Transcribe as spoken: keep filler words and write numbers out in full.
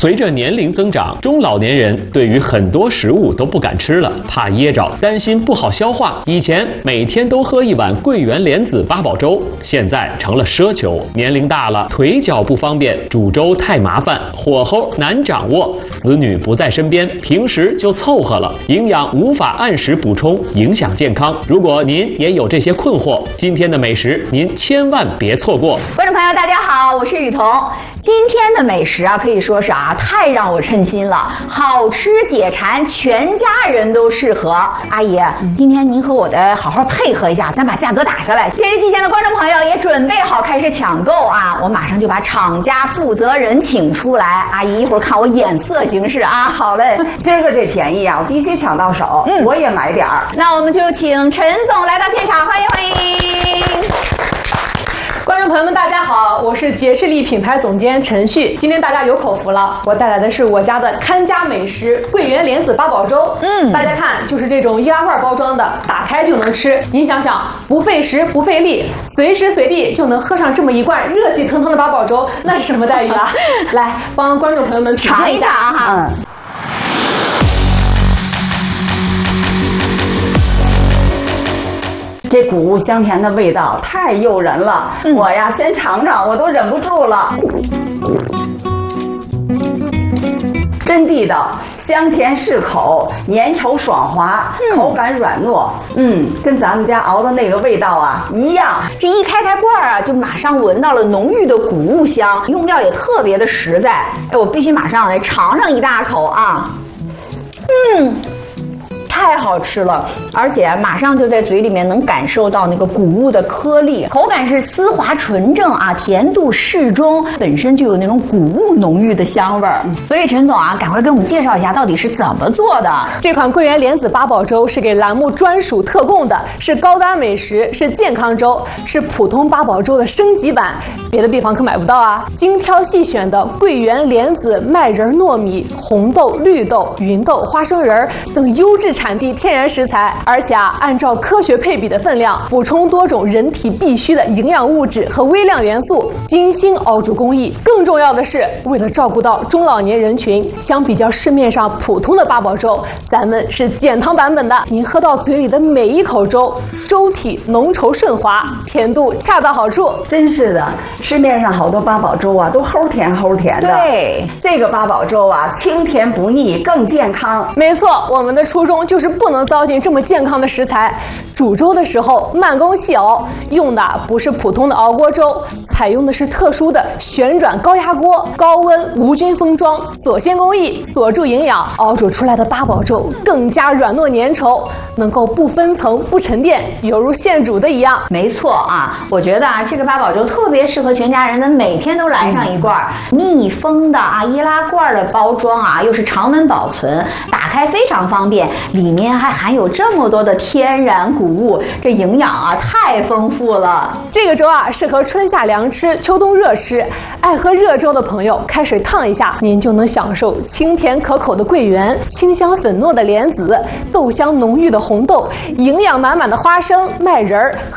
随着年龄增长，中老年人对于很多食物都不敢吃了，怕噎着，担心不好消化。以前每天都喝一碗桂圆莲子八宝粥，现在成了奢求。年龄大了，腿脚不方便，煮粥太麻烦，火候难掌握，子女不在身边，平时就凑合了，营养无法按时补充，影响健康。如果您也有这些困惑，今天的美食您千万别错过。 观众朋友，大家好，我是雨桐。今天的美食啊，可以说是啊，太让我称心了，好吃解馋，全家人都适合。阿姨，今天您和我的好好配合一下，咱把价格打下来。电视机前的观众朋友也准备好开始抢购啊，我马上就把厂家负责人请出来。阿姨，一会儿看我眼色行事啊。 好嘞，今儿个这便宜啊，我必须抢到手。嗯，我也买点儿。 那我们就请陈总来到现场，欢迎欢迎。 观众朋友们，大家好，我是杰士利品牌总监陈旭。今天大家有口福了，我带来的是我家的看家美食桂圆莲子八宝粥。嗯，大家看，就是这种易拉罐包装的，打开就能吃。您想想，不费时不费力，随时随地就能喝上这么一罐热气腾腾的八宝粥，那是什么待遇啊？来，帮观众朋友们品尝一下啊哈。嗯。 这谷物香甜的味道太诱人了，嗯、我呀先尝尝，我都忍不住了。真地道，香甜适口，粘稠爽滑，嗯、口感软糯，嗯，跟咱们家熬的那个味道啊一样。 这一开开罐啊，就马上闻到了浓郁的谷物香，用料也特别的实在。哎，我必须马上来尝上一大口啊，嗯。太好吃了，而且马上就在嘴里面能感受到那个谷物的颗粒，口感是丝滑纯正啊，甜度适中，本身就有那种谷物浓郁的香味儿。所以陈总啊，赶快跟我们介绍一下到底是怎么做的。 这款桂圆莲子八宝粥是给栏目专属特供的，是高端美食，是健康粥，是普通八宝粥的升级版，别的地方可买不到啊。精挑细选的桂圆莲子、麦仁、糯米、红豆、绿豆、芸豆、花生仁等优质产地天然食材，而且啊，按照科学配比的分量，补充多种人体必需的营养物质和微量元素，精心熬煮工艺。更重要的是，为了照顾到中老年人群，相比较市面上普通的八宝粥，咱们是减糖版本的。您喝到嘴里的每一口粥，粥体浓稠顺滑，甜度恰到好处。 真是的，市面上好多八宝粥啊，都齁甜齁甜的。 对， 这个八宝粥啊，清甜不腻，更健康。 没错，我们的初衷就是不能糟践这么健康的食材。煮粥的时候慢工细熬，用的不是普通的熬锅粥，采用的是特殊的旋转高压锅，高温无菌封装，锁鲜工艺，锁住营养，熬煮出来的八宝粥更加软糯粘稠，能够不分层不沉淀，犹如现煮的一样。 没错啊，我觉得啊，这个八宝粥特别适合全家人，咱每天都来上一罐。嗯、密封的啊，易拉罐的包装啊，又是常温保存，打开非常方便，里面还含有这么多的天然谷物，这营养啊太丰富了。 这个粥啊适合春夏凉吃，秋冬热吃。爱喝热粥的朋友，开水烫一下，您就能享受清甜可口的桂圆，清香粉糯的莲子，豆香浓郁的红豆，营养满满的花生、麦仁儿。